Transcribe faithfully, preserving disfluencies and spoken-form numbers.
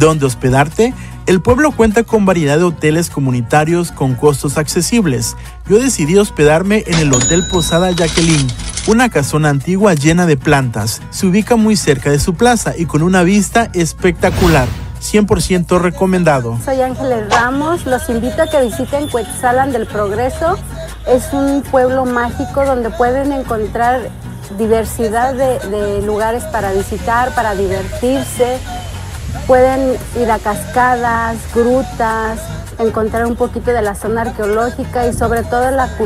¿Dónde hospedarte? El pueblo cuenta con variedad de hoteles comunitarios con costos accesibles. Yo decidí hospedarme en el Hotel Posada Jacqueline, una casona antigua llena de plantas. Se ubica muy cerca de su plaza y con una vista espectacular. cien por ciento recomendado. Soy Ángeles Ramos, los invito a que visiten Cuetzalan del Progreso. Es un pueblo mágico donde pueden encontrar diversidad de, de lugares para visitar, para divertirse. Pueden ir a cascadas, grutas, encontrar un poquito de la zona arqueológica y sobre todo la cultura.